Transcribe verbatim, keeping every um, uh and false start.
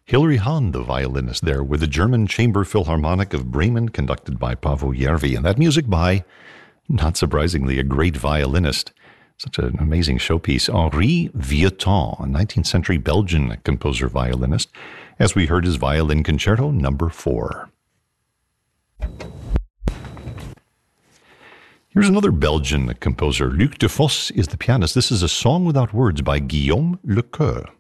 Hilary Hahn, the violinist there, with the German Chamber Philharmonic of Bremen, conducted by Paavo Järvi. And that music by, not surprisingly, a great violinist. Such an amazing showpiece. Henri Vieuxtemps, a nineteenth century Belgian composer-violinist, as we heard his Violin Concerto number four. Here's another Belgian composer. Luc de Vos is the pianist. This is A Song Without Words by Guillaume Lecoeur.